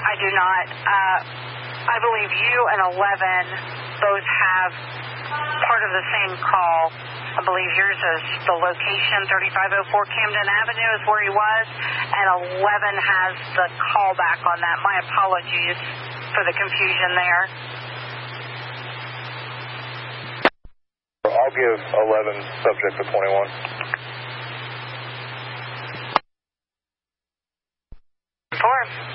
I do not. I believe you and 11 both have part of the same call. I believe yours is the location, 3504 Camden Avenue is where he was, and 11 has the callback on that. My apologies for the confusion there. I'll give 11 subject to 21. Four.